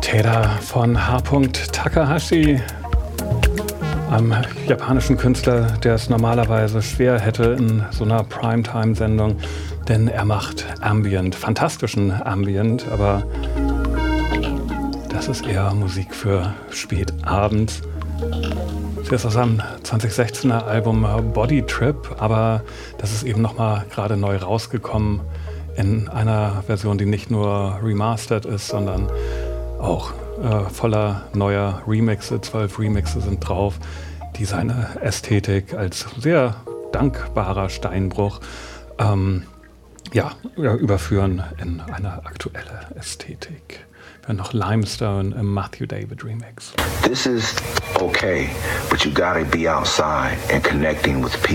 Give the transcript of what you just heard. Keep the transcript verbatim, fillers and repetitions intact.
Taylor von H. Takahashi, einem japanischen Künstler, der es normalerweise schwer hätte in so einer Primetime-Sendung, denn er macht Ambient, fantastischen Ambient, aber das ist eher Musik für spätabends. Das ist aus seinem zwanzig sechzehner Album Body Trip, aber das ist eben nochmal gerade neu rausgekommen in einer Version, die nicht nur remastered ist, sondern auch äh, voller neuer Remixe. Zwölf Remixe sind drauf, die seine Ästhetik als sehr dankbarer Steinbruch ähm, ja, überführen in eine aktuelle Ästhetik. Wir haben noch Limestone im Matthew David Remix. This is okay, but you gotta be outside and connecting with people.